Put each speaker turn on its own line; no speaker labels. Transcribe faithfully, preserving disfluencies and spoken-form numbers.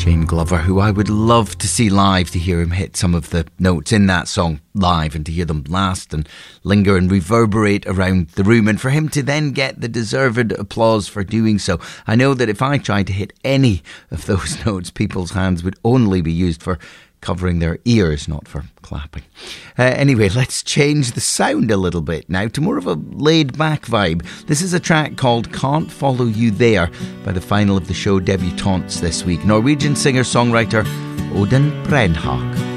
Shane Glover, who I would love to see live, to hear him hit some of the notes in that song live and to hear them last and linger and reverberate around the room, and for him to then get the deserved applause for doing so. I know that if I tried to hit any of those notes, people's hands would only be used for covering their ears, not for clapping. Uh, anyway, let's change the sound a little bit now to more of a laid-back vibe. This is a track called Can't Follow You There by the final of the show debutantes this week, Norwegian singer-songwriter Odin Brenhak.